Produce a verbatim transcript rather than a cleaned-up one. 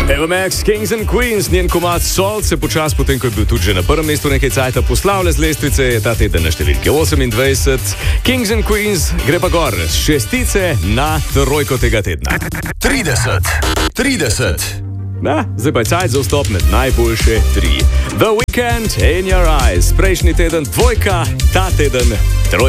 Eva Max, Kings and Queens, njen komad Salt se počas, potem ko je bil tudi že na prvem mestu nekaj cajta, poslavlja z lestvice, je ta teden na številki osemindvajset. Kings and Queens gre pa gor z šestice na trojko tega tedna. trideset, trideset. Na, zdaj pa je cajt za vstop med najboljše tri. The Weeknd, In Your Eyes, prejšnji teden dvojka, ta teden trojka.